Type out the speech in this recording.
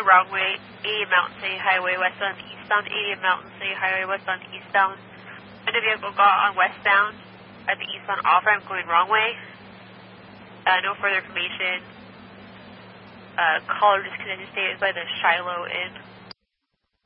wrong way, 80 Mountain City Highway westbound eastbound, 80 Mountain City Highway westbound eastbound. And the vehicle got on westbound at the eastbound off-ramp going wrong way. No further information. Caller disconnected status by the Shiloh Inn.